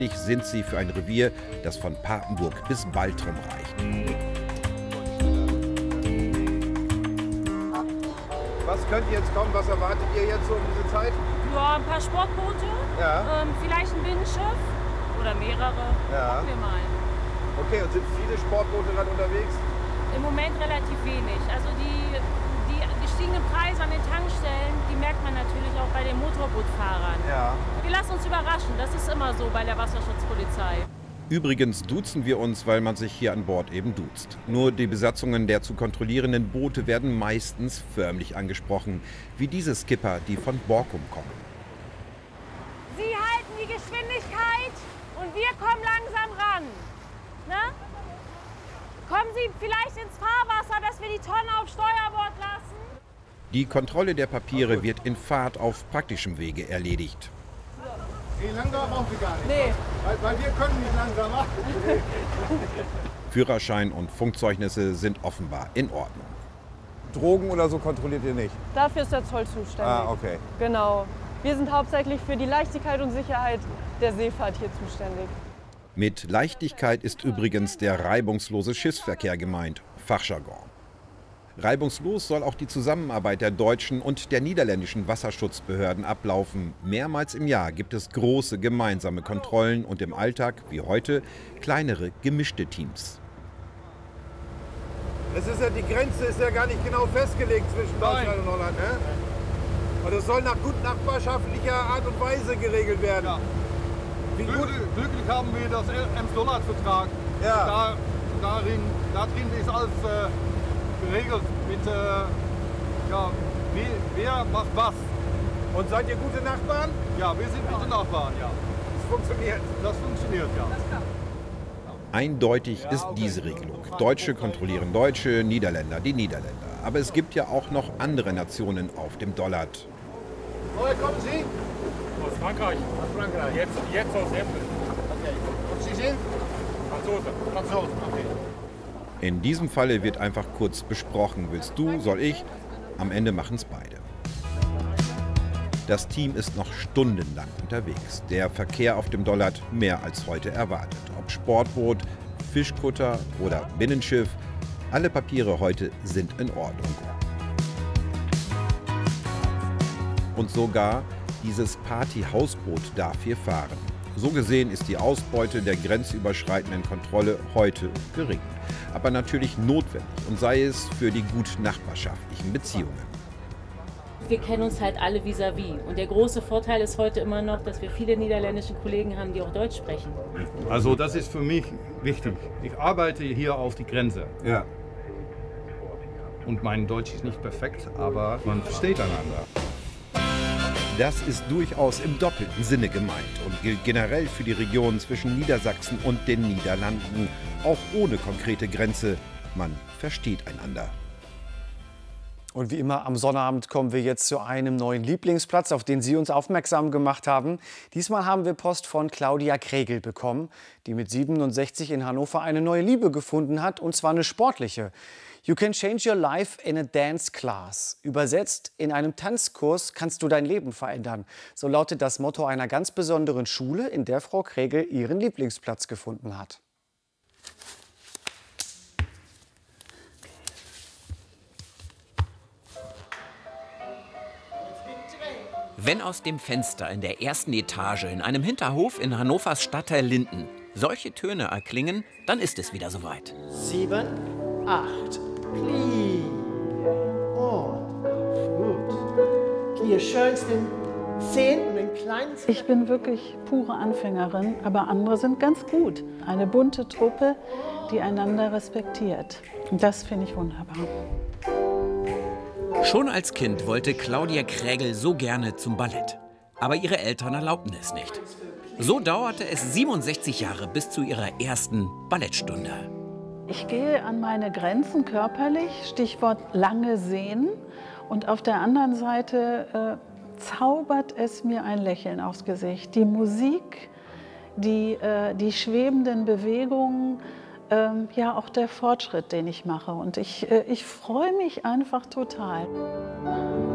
sind sie für ein Revier, das von Papenburg bis Baltrum reicht. Was könnte jetzt kommen? Was erwartet ihr jetzt so um diese Zeit? Ja, ein paar Sportboote, Ja. vielleicht ein Binnenschiff oder mehrere. Ja. Gucken wir mal. Okay, und sind viele Sportboote gerade unterwegs? Im Moment relativ wenig. Also die gestiegenen Preise an den Tankstellen, die merkt man natürlich auch bei den Motorbootfahrern. Ja. Wir lassen uns überraschen, das ist immer so bei der Wasserschutzpolizei. Übrigens duzen wir uns, weil man sich hier an Bord eben duzt. Nur die Besatzungen der zu kontrollierenden Boote werden meistens förmlich angesprochen, wie diese Skipper, die von Borkum kommen. Sie halten die Geschwindigkeit und wir kommen langsam ran. Ne? Kommen Sie vielleicht ins Fahrwasser, dass wir die Tonne auf Steuerbord lassen? Die Kontrolle der Papiere wird in Fahrt auf praktischem Wege erledigt. Nee, langsam brauchen Sie gar nicht. Nee. Weil wir können nicht langsam machen. Führerschein und Funkzeugnisse sind offenbar in Ordnung. Drogen oder so kontrolliert ihr nicht? Dafür ist der Zoll zuständig. Ah, okay. Genau. Wir sind hauptsächlich für die Leichtigkeit und Sicherheit der Seefahrt hier zuständig. Mit Leichtigkeit ist übrigens der reibungslose Schiffsverkehr gemeint, Fachjargon. Reibungslos soll auch die Zusammenarbeit der deutschen und der niederländischen Wasserschutzbehörden ablaufen. Mehrmals im Jahr gibt es große gemeinsame Kontrollen und im Alltag, wie heute, kleinere gemischte Teams. Es ist ja, die Grenze ist ja gar nicht genau festgelegt zwischen Deutschland und Holland, ne? Und es soll nach gut nachbarschaftlicher Art und Weise geregelt werden. Ja. Wie gut? Glücklich haben wir das Ems-Donat-Vertrag. Ja. Darin ist alles geregelt mit, wer macht was. Und seid ihr gute Nachbarn? Ja, wir sind gute Nachbarn, ja. Das funktioniert. Das funktioniert, ja. Eindeutig ist diese Regelung. Deutsche kontrollieren Deutsche, Niederländer die Niederländer. Aber es gibt ja auch noch andere Nationen auf dem Dollard. Woher kommen Sie? Aus Frankreich. Aus Frankreich. Jetzt aus Emden. Okay. Und Sie sind? Franzose. Franzosen, okay. In diesem Falle wird einfach kurz besprochen, willst du, soll ich? Am Ende machen es beide. Das Team ist noch stundenlang unterwegs. Der Verkehr auf dem Dollard mehr als heute erwartet. Ob Sportboot, Fischkutter oder Binnenschiff, alle Papiere heute sind in Ordnung. Und sogar dieses Party-Hausboot darf hier fahren. So gesehen ist die Ausbeute der grenzüberschreitenden Kontrolle heute gering. Aber natürlich notwendig und sei es für die gut nachbarschaftlichen Beziehungen. Wir kennen uns halt alle vis-à-vis. Und der große Vorteil ist heute immer noch, dass wir viele niederländische Kollegen haben, die auch Deutsch sprechen. Also das ist für mich wichtig. Ich arbeite hier auf die Grenze. Ja. Und mein Deutsch ist nicht perfekt, aber man versteht einander. Das ist durchaus im doppelten Sinne gemeint und gilt generell für die Region zwischen Niedersachsen und den Niederlanden, auch ohne konkrete Grenze. Man versteht einander. Und wie immer am Sonnabend kommen wir jetzt zu einem neuen Lieblingsplatz, auf den Sie uns aufmerksam gemacht haben. Diesmal haben wir Post von Claudia Kregel bekommen, die mit 67 in Hannover eine neue Liebe gefunden hat, und zwar eine sportliche. You can change your life in a dance class. Übersetzt, in einem Tanzkurs kannst du dein Leben verändern. So lautet das Motto einer ganz besonderen Schule, in der Frau Kregel ihren Lieblingsplatz gefunden hat. Wenn aus dem Fenster in der ersten Etage in einem Hinterhof in Hannovers Stadtteil Linden solche Töne erklingen, dann ist es wieder soweit. 7, 8, Knie. Und gut. Knie schönsten 10 und den kleinen 10. Ich bin wirklich pure Anfängerin, aber andere sind ganz gut. Eine bunte Truppe, die einander respektiert. Und das finde ich wunderbar. Schon als Kind wollte Claudia Kregel so gerne zum Ballett. Aber ihre Eltern erlaubten es nicht. So dauerte es 67 Jahre bis zu ihrer ersten Ballettstunde. Ich gehe an meine Grenzen körperlich, Stichwort lange Sehnen. Und auf der anderen Seite zaubert es mir ein Lächeln aufs Gesicht. Die Musik, die schwebenden Bewegungen, ja auch der Fortschritt, den ich mache. Und ich freue mich einfach total.